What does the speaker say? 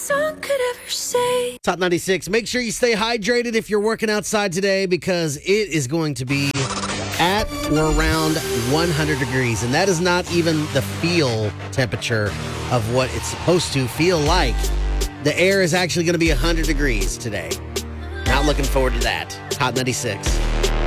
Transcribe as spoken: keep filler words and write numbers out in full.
song could ever say. Top ninety-six. Make sure you stay hydrated if you're working outside today because it is going to be at or around one hundred degrees. And that is not even the feel temperature of what it's supposed to feel like. The air is actually going to be one hundred degrees today. Not looking forward to that. Top ninety-six.